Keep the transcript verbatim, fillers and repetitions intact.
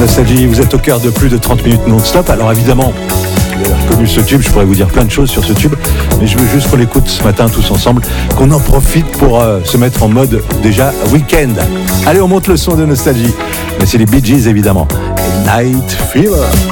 Nostalgie, vous êtes au cœur de plus de trente minutes non-stop. Alors évidemment, vous avez reconnu ce tube, je pourrais vous dire plein de choses sur ce tube, mais je veux juste qu'on l'écoute ce matin tous ensemble, qu'on en profite pour euh, se mettre en mode déjà week-end. Allez, on monte le son de Nostalgie. Mais c'est les Bee Gees évidemment. Et Night Fever.